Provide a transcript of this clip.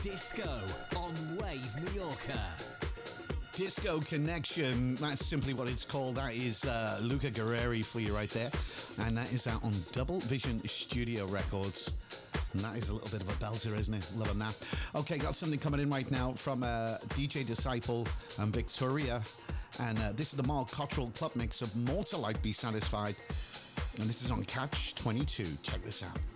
Disco on Wave Mallorca. Disco Connection, that's simply what it's called. That is Luca Guerreri for you right there. And that is out on Double Vision Studio Records. And that is a little bit of a belter, isn't it? Loving that. Okay, got something coming in right now from DJ Disciple and Victoria. And this is the Mark Cottrell club mix of More to Light Be Satisfied. And this is on Catch 22. Check this out.